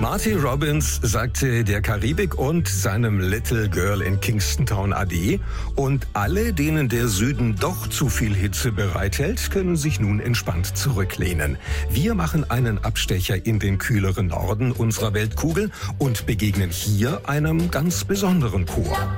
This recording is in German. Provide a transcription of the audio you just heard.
Marty Robbins sagte der Karibik und seinem Little Girl in Kingston Town Ade. Und alle, denen der Süden doch zu viel Hitze bereithält, können sich nun entspannt zurücklehnen. Wir machen einen Abstecher in den kühleren Norden unserer Weltkugel und begegnen hier einem ganz besonderen Chor.